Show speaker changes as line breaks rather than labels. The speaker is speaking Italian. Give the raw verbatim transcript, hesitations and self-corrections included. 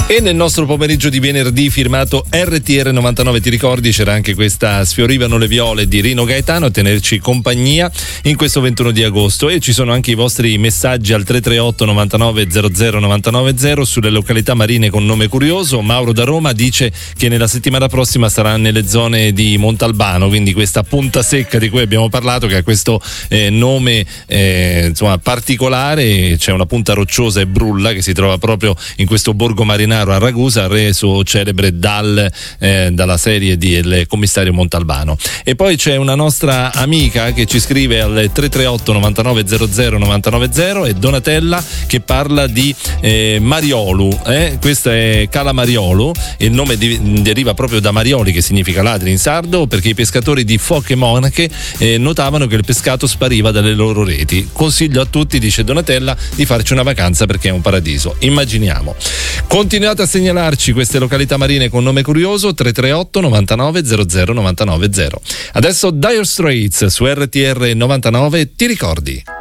E nel nostro pomeriggio di venerdì firmato R T R novantanove, ti ricordi, c'era anche questa Sfiorivano le viole di Rino Gaetano a tenerci compagnia in questo ventuno di agosto, e ci sono anche i vostri messaggi al tre tre otto novantanove zero zero novantanove zero sulle località marine con nome curioso. Mauro da Roma dice che nella settimana prossima sarà nelle zone di Montalbano, quindi questa punta secca di cui abbiamo parlato, che ha questo eh, nome eh, insomma particolare. C'è una punta rocciosa e brulla che si trova proprio in questo borgo marinaro a Ragusa, reso celebre dal, eh, dalla serie di Il commissario Montalbano. E poi c'è una nostra amica che ci scrive al tre tre otto novantanove zero zero novantanove zero, e Donatella che parla di eh, Mariolu, eh? Questa è Cala Mariolu, il nome di, deriva proprio da Marioli, che significa ladri in sardo, perché i pescatori di Foche Monache eh, notavano che il pescato spariva dalle loro reti. Consiglio a tutti, dice Donatella, di farci una vacanza perché è un paradiso, immaginiamo. Continuiamo a segnalarci queste località marine con nome curioso, tre tre otto novantanove zero zero novantanove zero. Adesso Dire Straits su R T R novantanove, ti ricordi?